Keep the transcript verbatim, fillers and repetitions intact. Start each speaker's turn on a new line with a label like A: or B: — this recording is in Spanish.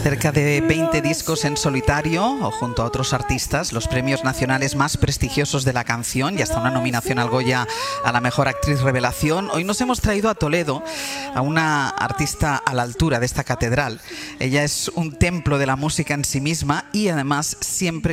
A: Cerca de veinte discos en solitario o junto a otros artistas, los premios nacionales más prestigiosos de la canción y hasta una nominación al Goya a la mejor actriz revelación. Hoy nos hemos traído a Toledo a una artista a la altura de esta catedral. Ella es un templo de la música en sí misma y además siempre